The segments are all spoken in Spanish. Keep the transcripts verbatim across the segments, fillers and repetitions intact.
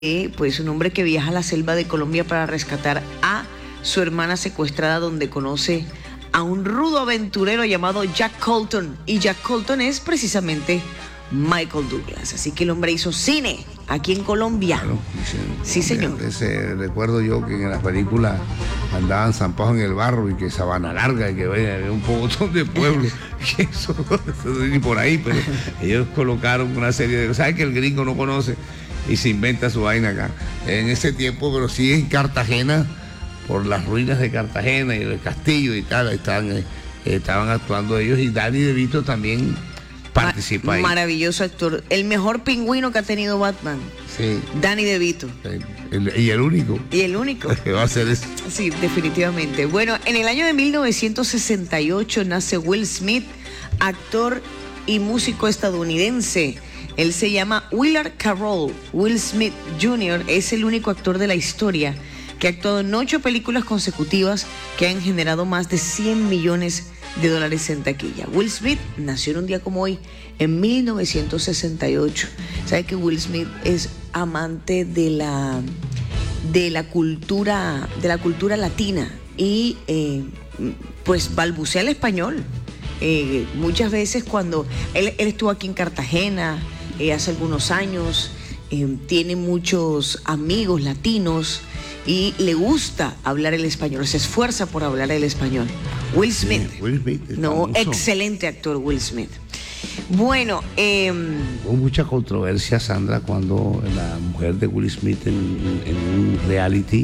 Eh, pues un hombre que viaja a la selva de Colombia para rescatar a su hermana secuestrada, donde conoce a un rudo aventurero llamado Jack Colton. Y Jack Colton es precisamente Michael Douglas. Así que el hombre hizo cine aquí en Colombia. Claro, sí, señor. Ese, recuerdo yo que en la película andaban zampados en el barro y que Sabana Larga y que había un montón de pueblos. Y eso, eso ni por ahí, pero ellos colocaron una serie de... ¿Sabes que el gringo no conoce? Y se inventa su vaina acá. En ese tiempo, pero sí en Cartagena, por las ruinas de Cartagena y el castillo y tal, ahí estaban, eh, estaban actuando ellos, y Danny DeVito también participa ahí. Maravilloso actor. El mejor pingüino que ha tenido Batman. Sí. Danny DeVito. El, el, y el único. Y el único. Que va a ser eso. Sí, definitivamente. Bueno, en el año de mil novecientos sesenta y ocho nace Will Smith, actor y músico estadounidense. Él se llama Willard Carroll. Will Smith junior es el único actor de la historia que ha actuado en ocho películas consecutivas que han generado más de cien millones de dólares en taquilla. Will Smith nació en un día como hoy, en mil novecientos sesenta y ocho. ¿Sabe que Will Smith es amante de la, de la cultura, de la cultura latina y eh, pues balbucea el español? Eh, muchas veces cuando él, él estuvo aquí en Cartagena eh, hace algunos años, eh, tiene muchos amigos latinos y le gusta hablar el español, se esfuerza por hablar el español. Will Smith, sí, Will Smith no, famoso. Excelente actor Will Smith. Bueno, eh, hubo mucha controversia, Sandra, cuando la mujer de Will Smith en, en un reality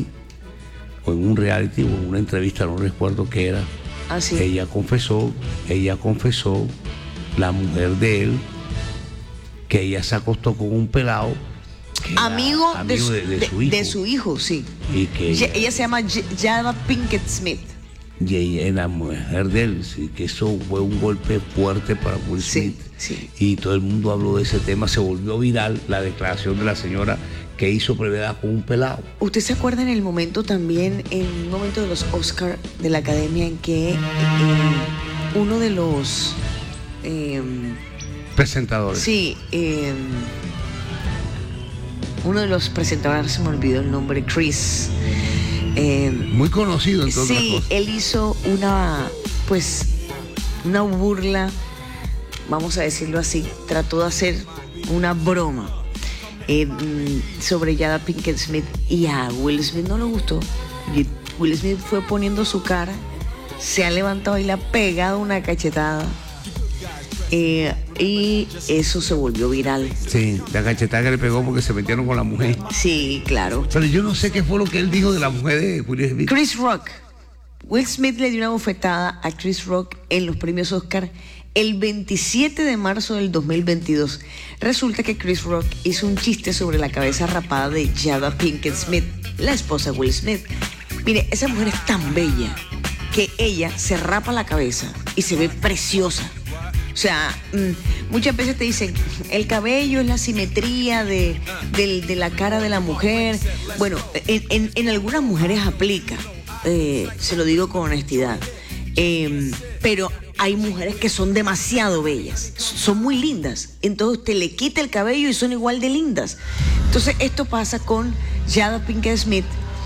o en un reality o en una entrevista, no recuerdo qué era. Ah, sí. Ella confesó, ella confesó, la mujer de él, que ella se acostó con un pelado amigo, amigo de, su, de, de, de, su hijo. de su hijo, sí. Y que ella, ella se llama Jada Pinkett Smith. Y ella es la mujer de él, sí, que eso fue un golpe fuerte para Will Smith. Sí, sí. Y todo el mundo habló de ese tema, se volvió viral la declaración de la señora que hizo brevedad con un pelado. ¿Usted se acuerda en el momento también, en un momento de los Oscar de la Academia, en que eh, uno de los eh, presentadores? Sí, eh, uno de los presentadores, se me olvidó el nombre, Chris. Eh, Muy conocido en todas sí, las cosas. Él hizo una, pues, una burla, vamos a decirlo así, trató de hacer una broma eh, sobre Jada Pinkett Smith, y a Will Smith no le gustó. Y Will Smith fue poniendo su cara, se ha levantado y le ha pegado una cachetada. Eh, y eso se volvió viral. Sí, la cachetada que le pegó porque se metieron con la mujer. Sí, claro. Pero yo no sé qué fue lo que él dijo de la mujer de Will Smith. Chris Rock. Will Smith le dio una bofetada a Chris Rock en los premios Oscar el veintisiete de marzo del dos mil veintidós. Resulta que Chris Rock hizo un chiste sobre la cabeza rapada de Jada Pinkett Smith, la esposa de Will Smith. Mire, esa mujer es tan bella que ella se rapa la cabeza y se ve preciosa. O sea, muchas veces te dicen, el cabello es la simetría de, de, de la cara de la mujer. Bueno, en, en, en algunas mujeres aplica, eh, se lo digo con honestidad, eh, pero hay mujeres que son demasiado bellas, son muy lindas, entonces te le quita el cabello y son igual de lindas. Entonces esto pasa con Jada Pinkett Smith,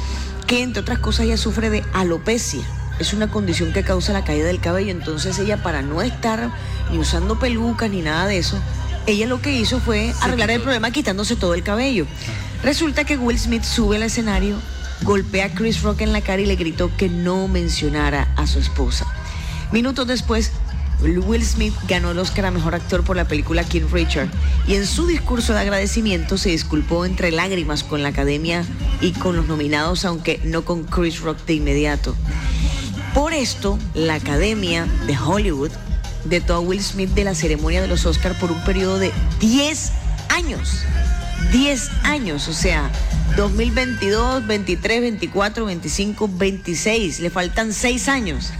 que entre otras cosas ella sufre de alopecia. Es una condición que causa la caída del cabello. Entonces ella, para no estar ni usando pelucas ni nada de eso, ella lo que hizo fue arreglar el problema quitándose todo el cabello. Resulta que Will Smith sube al escenario, golpea a Chris Rock en la cara y le gritó que no mencionara a su esposa. Minutos después, Will Smith ganó el Oscar a Mejor Actor por la película King Richard, y en su discurso de agradecimiento se disculpó entre lágrimas con la Academia y con los nominados, aunque no con Chris Rock de inmediato. Por esto, la Academia de Hollywood vetó a Will Smith de la ceremonia de los Oscar por un periodo de diez años. diez años, o sea, dos mil veintidós, veintitrés, veinticuatro, veinticinco, veintiséis. Le faltan seis años.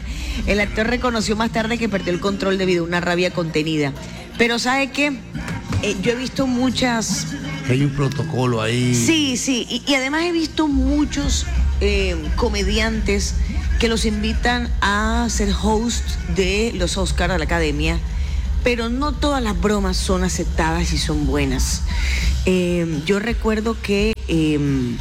El actor reconoció más tarde que perdió el control debido a una rabia contenida. Pero ¿sabe qué? Eh, yo he visto muchas... Hay un protocolo ahí. Sí, sí, y, y además he visto muchos eh, comediantes que los invitan a ser host de los Oscars a la Academia, pero no todas las bromas son aceptadas y son buenas. Eh, yo recuerdo que eh,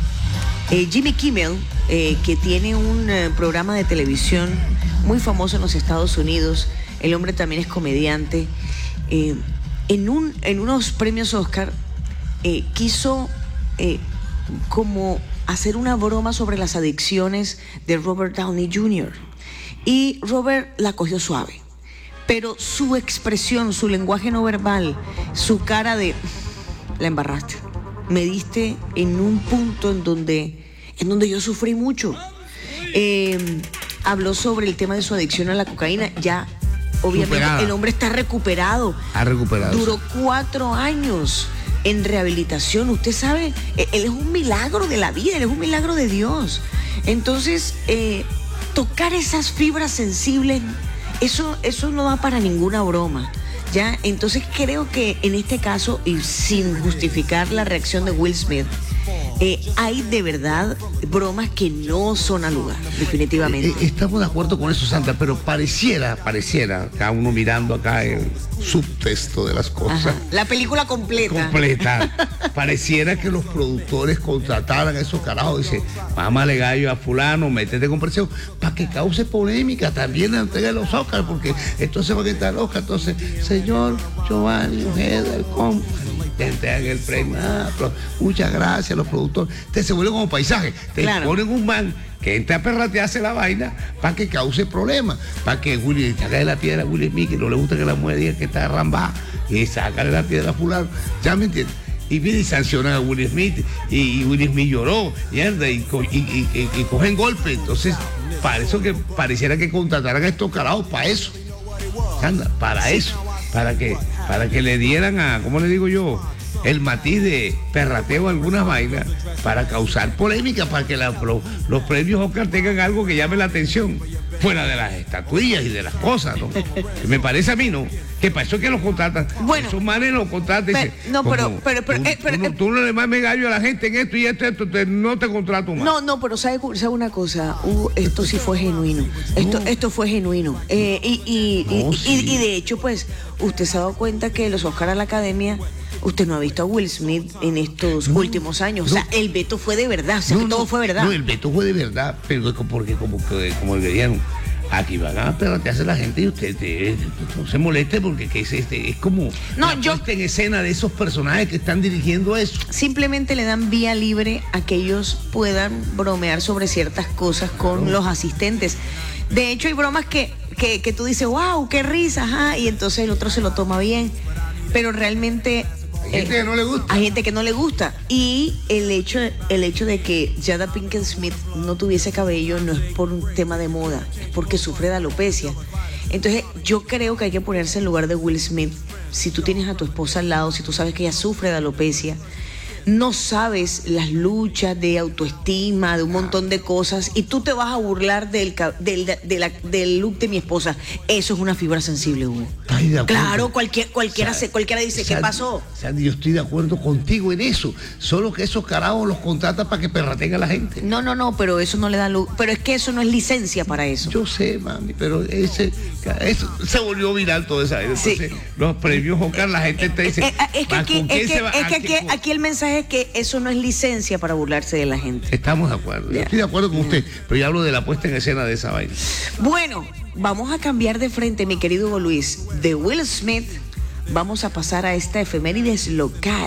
eh, Jimmy Kimmel, eh, que tiene un eh, programa de televisión muy famoso en los Estados Unidos, el hombre también es comediante, eh, en, un, en unos premios Oscar eh, quiso eh, como hacer una broma sobre las adicciones de Robert Downey junior Y Robert la cogió suave, pero su expresión, su lenguaje no verbal, su cara de la embarraste, me diste en un punto en donde, en donde yo sufrí mucho. Eh, habló sobre el tema de su adicción a la cocaína. Ya obviamente Superada. El hombre está recuperado. Ha recuperado. Duró cuatro años en rehabilitación. Usted sabe, él es un milagro de la vida, él es un milagro de Dios. Entonces, eh, tocar esas fibras sensibles, eso, eso no va para ninguna broma. ¿Ya? Entonces creo que en este caso, y sin justificar la reacción de Will Smith, eh, hay de verdad bromas que no son al lugar, definitivamente. Eh, estamos de acuerdo con eso, Sandra, pero pareciera, pareciera, cada uno mirando acá el subtexto de las cosas. Ajá. La película completa. Completa. Pareciera que los productores contrataran a esos carajos, dice, mámale gallo a fulano, métete con presión, para que cause polémica también la entrega de los Oscars, porque entonces va a quitar el Oscar, entonces, señor Giovanni Ojeda, el compa, te entregan el premio, ah, muchas gracias a los productores, te se vuelve como paisaje, te claro. ponen un man que entra a perratearse la vaina para que cause problemas, para que Willy saque la piedra a Will Smith, que no le gusta que la mujer diga que está rambada, y sacarle la piedra a fulano, ya me entiendes. Y viene y sancionan a Will Smith, y, y Will Smith lloró, y anda, y, y, y, y, y cogen golpes. Entonces, para eso que pareciera que contrataran a estos carajos para eso. Anda, para sí. eso, para que, para que le dieran a, ¿cómo le digo yo? El matiz de perrateo a algunas vainas para causar polémica, para que la, los, los premios Oscar tengan algo que llame la atención, fuera de las estatuillas y de las cosas, ¿no? Me parece a mí, ¿no? Que para eso que los contratan. Bueno, esos manes los contratan. Pero, dice, no, pero, como, pero, pero, tú, eh, pero tú, eh, tú no le mames gallo a la gente en esto y esto, esto, te, no te contrato más. No, no, pero sabe, sabe una cosa, uh, esto sí fue genuino. Esto, no. esto fue genuino. Eh, y, y, no, y, sí. y, y de hecho, pues, usted se ha dado cuenta que los Oscar a la Academia, usted no ha visto a Will Smith en estos no, últimos años. No. O sea, el veto fue de verdad, o sea, no, que todo no, fue verdad. No, el veto fue de verdad, pero porque como, como le dijeron, aquí van a perratearse la gente y usted te, no se moleste porque que es, este, es como no, la yo, puesta en escena de esos personajes que están dirigiendo eso. Simplemente le dan vía libre a que ellos puedan bromear sobre ciertas cosas con claro. los asistentes. De hecho, hay bromas que, que, que tú dices, wow, qué risa, ajá, y entonces el otro se lo toma bien, pero realmente... Hay gente eh, que no le gusta. Hay gente que no le gusta. Y el hecho, el hecho de que Jada Pinkett Smith no tuviese cabello no es por un tema de moda, es porque sufre de alopecia. Entonces, yo creo que hay que ponerse en lugar de Will Smith. Si tú tienes a tu esposa al lado, si tú sabes que ella sufre de alopecia, no sabes las luchas de autoestima, de un montón de cosas, y tú te vas a burlar del, del, de la, del look de mi esposa. Eso es una fibra sensible, Hugo. Claro, cualquier, cualquiera, o sea, se, cualquiera dice, ¿qué pasó? Sandy, yo estoy de acuerdo contigo en eso, solo que esos carajos los contratan para que perraten a la gente. No, no, no, pero eso no le da luz, pero es que eso no es licencia para eso. Yo sé, mami, pero ese, eso se volvió viral todo eso. Entonces, sí. Los premios Oscar, la gente te dice, eh, eh, es que, aquí, es que, es que aquí, aquí el mensaje es que eso no es licencia para burlarse de la gente. Estamos de acuerdo, yo estoy de acuerdo con usted, pero yo hablo de la puesta en escena de esa vaina. Bueno, vamos a cambiar de frente, mi querido Hugo Luis. De Will Smith vamos a pasar a esta efemérides local.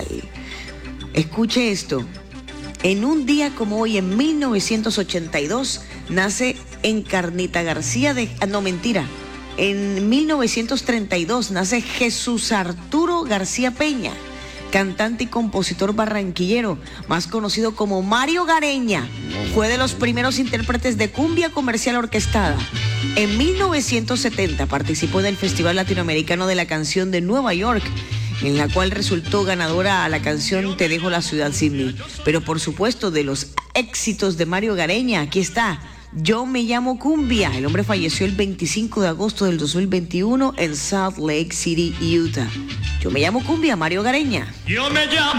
Escuche esto. En un día como hoy, en mil novecientos ochenta y dos, nace Encarnita García de... Ah, no, mentira. En mil novecientos treinta y dos nace Jesús Arturo García Peña, cantante y compositor barranquillero, más conocido como Mario Gareña. Fue de los primeros intérpretes de cumbia comercial orquestada. En mil novecientos setenta participó en el Festival Latinoamericano de la Canción de Nueva York, en la cual resultó ganadora a la canción Te dejo la ciudad sin mí. Pero por supuesto, de los éxitos de Mario Gareña, aquí está Yo me llamo Cumbia. El hombre falleció el veinticinco de agosto del dos mil veintiuno en Salt Lake City, Utah. Yo me llamo Cumbia, Mario Gareña. Yo me llamo